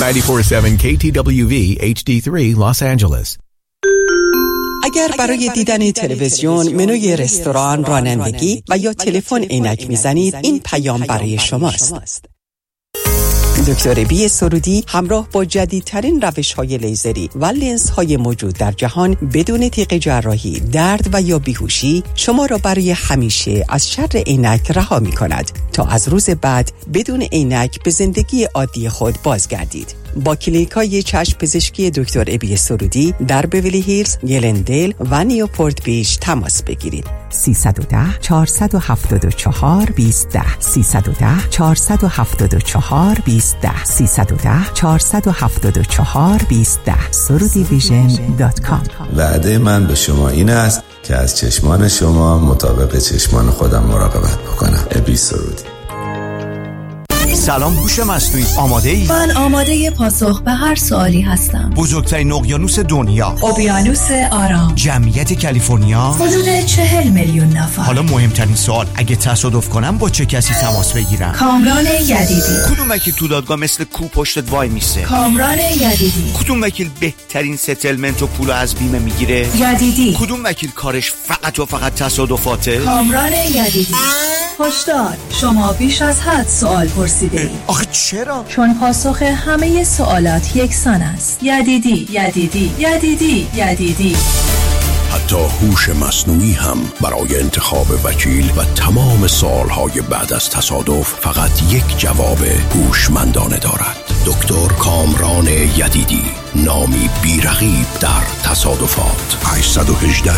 94.7 KTWV HD3 Los Angeles. اگر برای دیدن تلویزیون، منوی رستوران، رانندگی و یا تلفن عینک میزنید، این پیام برای شماست. دکتر بی سرودی همراه با جدیدترین روش‌های لیزری و لنزهای موجود در جهان بدون تیغ جراحی، درد و یا بیهوشی شما را برای همیشه از شر عینک رها می‌کند تا از روز بعد بدون عینک به زندگی عادی خود بازگردید. با کلینیک‌های چشم پزشکی دکتر ابی سرودی در بیولی هیلز، گلندیل و نیوپورت بیچ تماس بگیرید. 310 474 2010 310 474 2010 310 474 2010 surudivision.com. وعده من به شما این است که از چشمان شما مطابق چشمان خودم مراقبت بکنم. ابی سرودی. سلام هوش مصنوعی، آماده ای؟ من آماده پاسخ به هر سوالی هستم. بزرگترین اقیانوس دنیا، اقیانوس آرام، جمعیت کالیفرنیا حدود 40 میلیون نفر. حالا مهمترین سوال، اگه تصادف کنم با چه کسی تماس بگیرم؟ کامران یدیدی. کدوم وکیل تو دادگاه مثل کو پشتت وای میسه؟ کامران یدیدی. کدوم وکیل بهترین ستلمنت و پول از بیمه میگیره؟ یدیدی. کدوم وکیل کارش فقط و فقط تصادفاته؟ کامران یدیدی. هشدار، شما بیش از حد سوال پرسیده. آخه چرا؟ چون پاسخ همه سوالات یکسان است. یدیدی، یدیدی، یدیدی، یدیدی. حتی هوش مصنوعی هم برای انتخاب وکیل و تمام سوالهای بعد از تصادف فقط یک جواب هوشمندانه دارد. دکتر کامران یدیدی، نامی بی‌رقیب در تصادفات. 818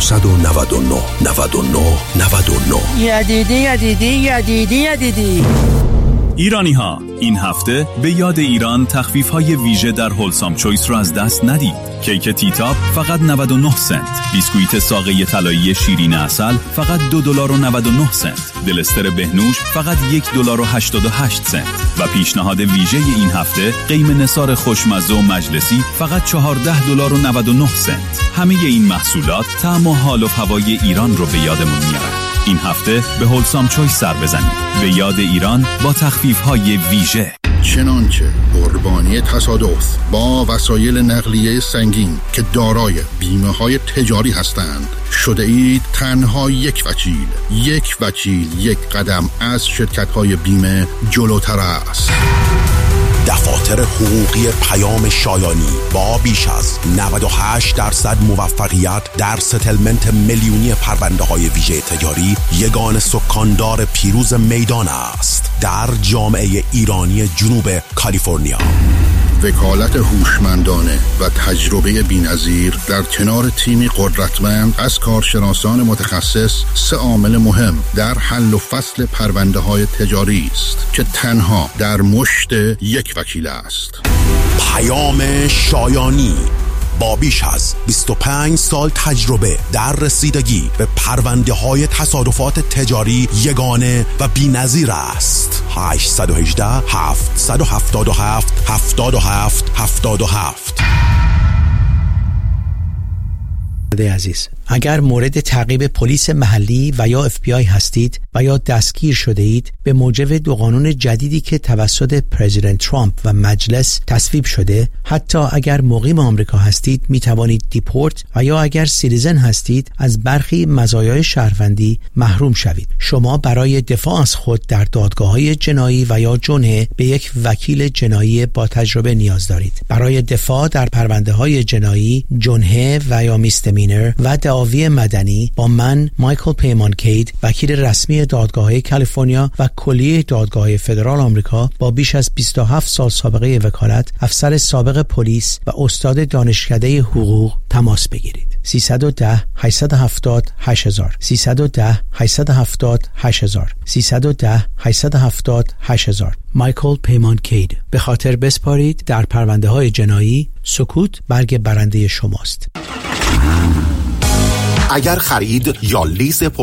999 99 99. یدیدی، یدیدی، یدیدی، یدیدی. ایرانی ها، این هفته به یاد ایران تخفیف های ویژه در هولسام چویس رو از دست ندید. کیک تیتاب فقط 99 سنت، بیسکویت ساقه طلایی شیرین عسل فقط $2.99، دلستر بهنوش فقط $1.88 و پیشنهاد ویژه این هفته قیم نثار خوشمزه و مجلسی فقط $14.99. همه این محصولات طعم و حال و هوای ایران رو به یادمون میارن. این هفته به هولسام چویس سر بزنید. به یاد ایران با تخفیف‌های ویژه. چنانچه قربانی تصادف با وسایل نقلیه سنگین که دارای بیمه‌های تجاری هستند شده اید تنها یک وکیل یک قدم از شرکت‌های بیمه جلوتر است. دفاتر حقوقی پیام شایانی با بیش از 98% موفقیت در ستلمنت میلیونی پرونده‌های ویژه تجاری یگان سکاندار پیروز میدان است در جامعه ایرانی جنوب کالیفرنیا. وکالت هوشمندانه و تجربه بی‌نظیر در کنار تیمی قدرتمند از کارشناسان متخصص 3 عامل مهم در حل و فصل پرونده‌های تجاری است که تنها در مشت یک وکیل است. پیام شایانی با بیش از 25 سال تجربه در رسیدگی به پرونده‌های تصادفات تجاری یگانه و بی‌نظیر است. 818 777 77 77. عزیز، اگر مورد تعقیب پلیس محلی و یا FBI هستید و یا دستگیر شده اید به موجب 2 قانون جدیدی که توسط پرزیدنت ترامپ و مجلس تصویب شده، حتی اگر مقیم آمریکا هستید می توانید دیپورت و یا اگر سیتیزن هستید از برخی مزایای شهروندی محروم شوید. شما برای دفاع از خود در دادگاه‌های جنایی و یا جنحه به یک وکیل جنایی با تجربه نیاز دارید. برای دفاع در پرونده‌های جنایی، جنحه و یا میستمینر و دعاوی مدنی با من مایکل پیمان کید، وکیل رسمی دادگاه‌های کالیفرنیا و کلیه دادگاه‌های فدرال آمریکا با بیش از 27 سال سابقه وکالت، افسر سابق پلیس و استاد دانشکده حقوق تماس بگیرید. 310 870 8000 310 870 8000 310 870 8000. مایکل پیمان کید. به خاطر بسپارید در پرونده‌های جنایی، سکوت برگ برنده شماست. اگر خرید یا لیز